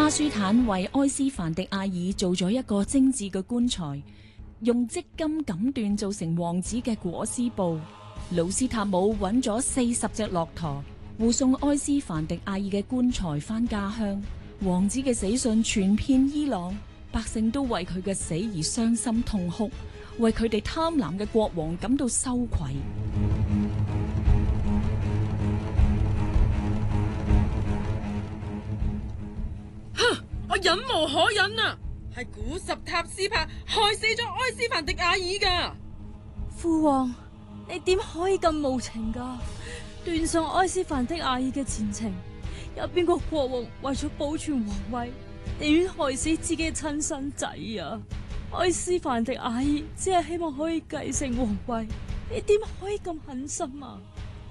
哈舒坦為埃斯凡迪亞爾做咗一個精緻嘅棺材，用織金錦緞做成王子嘅裹屍布。魯斯塔姆揾咗40隻駱駝，護送埃斯凡迪亞爾嘅棺材返家鄉。王子嘅死訊傳遍伊朗，百姓都為佢嘅死而傷心痛哭，為佢哋貪婪嘅國王感到羞愧。 我忍無可忍啊！係古什塔斯帕害死咗埃斯凡迪亞爾噶。 父王，你點可以咁無情噶？斷送埃斯凡迪亞爾嘅前程，有邊個國王為咗保存皇位，寧願害死自己嘅親生仔啊？埃斯凡迪亞爾只係希望可以繼承皇位，你點可以咁狠心啊？